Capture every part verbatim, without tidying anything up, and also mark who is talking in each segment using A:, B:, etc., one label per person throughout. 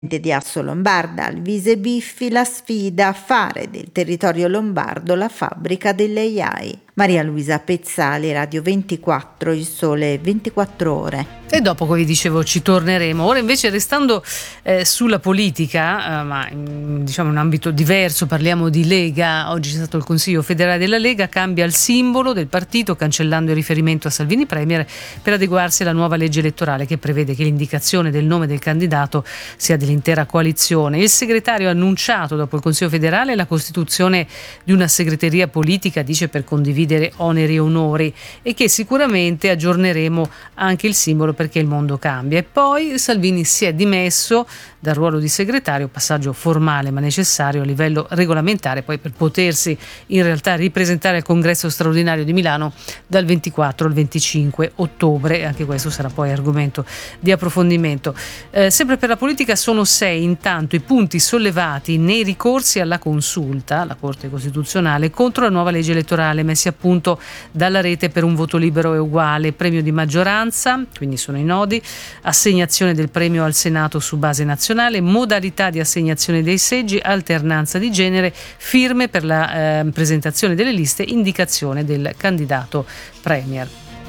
A: di Asso Lombarda, Alvise Biffi, la sfida a fare del territorio lombardo la fabbrica delle A I. Maria Luisa Pezzali, Radio ventiquattro, Il Sole ventiquattro Ore.
B: E dopo, come vi dicevo, ci torneremo. Ora invece, restando eh, sulla politica, eh, ma in, diciamo in un ambito diverso, parliamo di Lega. Oggi c'è stato il Consiglio federale della Lega, cambia il simbolo del partito cancellando il riferimento a Salvini Premier per adeguarsi alla nuova legge elettorale che prevede che l'indicazione del nome del candidato sia dell'intera coalizione. Il segretario ha annunciato dopo il Consiglio federale la costituzione di una segreteria politica, dice, per condividere oneri e onori, e che sicuramente aggiorneremo anche il simbolo perché il mondo cambia. E poi Salvini si è dimesso dal ruolo di segretario, passaggio formale ma necessario a livello regolamentare poi per potersi in realtà ripresentare al congresso straordinario di Milano dal ventiquattro al venticinque ottobre. Anche questo sarà poi argomento di approfondimento. Eh, sempre per la politica sono sei intanto i punti sollevati nei ricorsi alla consulta, la Corte Costituzionale, contro la nuova legge elettorale messi a punto dalla rete per un voto libero e uguale, premio di maggioranza, quindi sono i nodi, assegnazione del premio al Senato su base nazionale, modalità di assegnazione dei seggi, alternanza di genere, firme per la eh, presentazione delle liste, indicazione del candidato premier.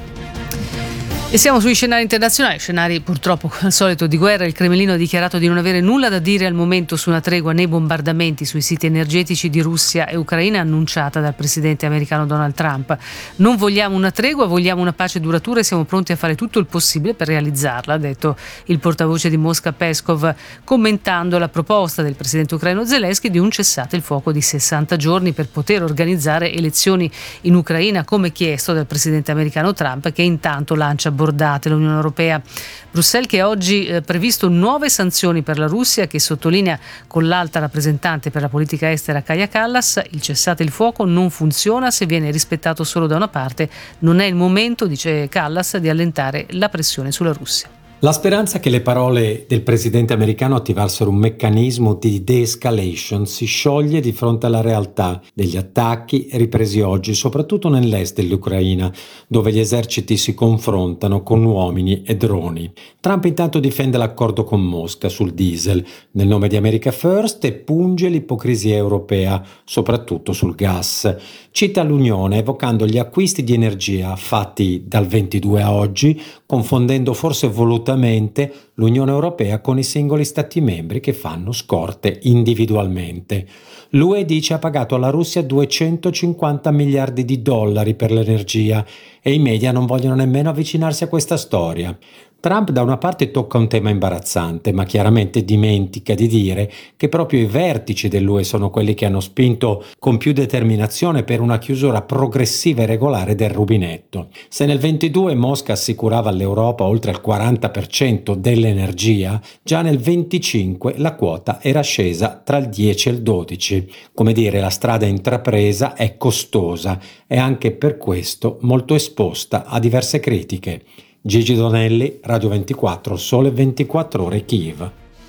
B: E siamo sui scenari internazionali, scenari purtroppo al solito di guerra. Il Cremlino ha dichiarato di non avere nulla da dire al momento su una tregua nei bombardamenti sui siti energetici di Russia e Ucraina annunciata dal presidente americano Donald Trump. Non vogliamo una tregua, vogliamo una pace duratura e siamo pronti a fare tutto il possibile per realizzarla, ha detto il portavoce di Mosca Peskov, commentando la proposta del presidente ucraino Zelensky di un cessate il fuoco di sessanta giorni per poter organizzare elezioni in Ucraina, come chiesto dal presidente americano Trump, che intanto lancia bordate l'Unione Europea. Bruxelles che oggi ha eh, previsto nuove sanzioni per la Russia, che sottolinea con l'alta rappresentante per la politica estera Kaja Kallas: il cessate il fuoco non funziona se viene rispettato solo da una parte, non è il momento, dice Kallas, di allentare la pressione sulla Russia.
C: La speranza che le parole del presidente americano attivassero un meccanismo di de-escalation si scioglie di fronte alla realtà degli attacchi ripresi oggi, soprattutto nell'est dell'Ucraina, dove gli eserciti si confrontano con uomini e droni. Trump intanto difende l'accordo con Mosca sul diesel nel nome di America First e punge l'ipocrisia europea, soprattutto sul gas. Cita l'Unione evocando gli acquisti di energia fatti dal ventidue a oggi, confondendo forse volutamente l'Unione Europea con i singoli Stati membri che fanno scorte individualmente. L'U E dice ha pagato alla Russia duecentocinquanta miliardi di dollari per l'energia e i media non vogliono nemmeno avvicinarsi a questa storia. Trump da una parte tocca un tema imbarazzante, ma chiaramente dimentica di dire che proprio i vertici dell'U E sono quelli che hanno spinto con più determinazione per una chiusura progressiva e regolare del rubinetto. Se nel ventidue Mosca assicurava all'Europa oltre il quaranta per cento dell'energia, già nel venticinque la quota era scesa tra il dieci e il dodici. Come dire, la strada intrapresa è costosa e anche per questo molto esposta a diverse critiche. Gigi Donelli, Radio ventiquattro, Sole ventiquattro Ore, Kiev.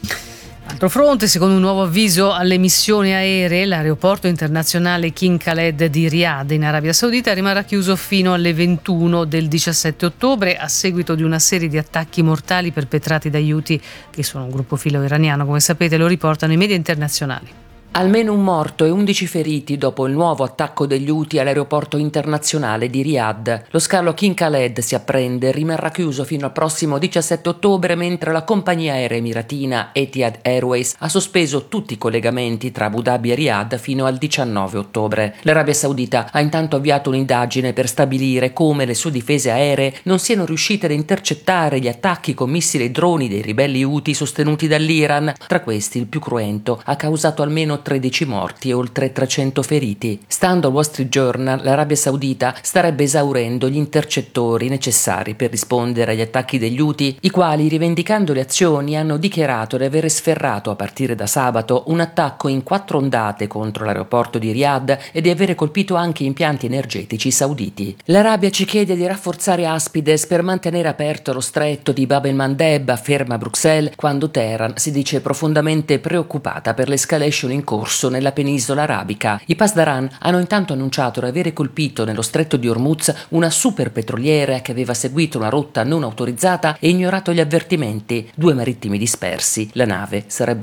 B: Altro fronte, secondo un nuovo avviso alle missioni aeree, l'aeroporto internazionale King Khaled di Riyadh in Arabia Saudita rimarrà chiuso fino alle ventuno del diciassette ottobre a seguito di una serie di attacchi mortali perpetrati dagli Houthi, che sono un gruppo filo iraniano, come sapete, lo riportano i media internazionali.
D: Almeno un morto e undici feriti dopo il nuovo attacco degli Houthi all'aeroporto internazionale di Riyadh. Lo scalo King Khaled, si apprende, rimarrà chiuso fino al prossimo diciassette ottobre, mentre la compagnia aerea emiratina Etihad Airways ha sospeso tutti i collegamenti tra Abu Dhabi e Riyadh fino al diciannove ottobre. L'Arabia Saudita ha intanto avviato un'indagine per stabilire come le sue difese aeree non siano riuscite ad intercettare gli attacchi con missili e droni dei ribelli Houthi sostenuti dall'Iran. Tra questi, il più cruento ha causato almeno tredici morti e oltre trecento feriti. Stando al Wall Street Journal, l'Arabia Saudita starebbe esaurendo gli intercettori necessari per rispondere agli attacchi degli Houthi, i quali, rivendicando le azioni, hanno dichiarato di avere sferrato a partire da sabato un attacco in quattro ondate contro l'aeroporto di Riyadh e di avere colpito anche impianti energetici sauditi. L'Arabia ci chiede di rafforzare Aspides per mantenere aperto lo stretto di Bab el-Mandeb, afferma Bruxelles, quando Teheran si dice profondamente preoccupata per l'escalation in corso corso nella penisola arabica. I Pasdaran hanno intanto annunciato di avere colpito nello stretto di Hormuz una super petroliera che aveva seguito una rotta non autorizzata e ignorato gli avvertimenti. Due marittimi dispersi. La nave sarebbe